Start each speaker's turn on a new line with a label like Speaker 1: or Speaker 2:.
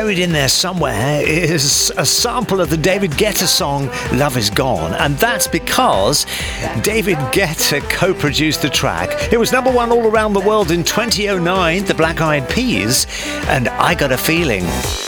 Speaker 1: buried in there somewhere is a sample of the David Guetta song Love Is Gone, and that's because David Guetta co-produced the track. It was number one all around the world in 2009, the Black Eyed Peas, and I Got a Feeling.